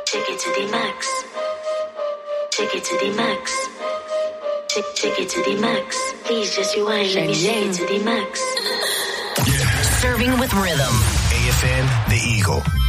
Take it to the max. Take it to the max. Take it to the max. Please just rewind. Let me take it to the max. Serving with rhythm. AFN, The Eagle.